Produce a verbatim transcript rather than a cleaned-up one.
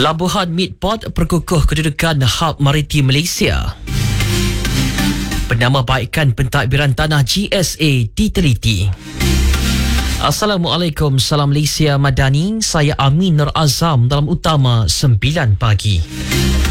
Pelabuhan Midport perkukuh kedudukan hub maritim Malaysia. Penambahbaikan pentadbiran tanah G S A diteliti. Assalamualaikum, salam Malaysia Madani. Saya Amin Nur Azam dalam utama sembilan pagi.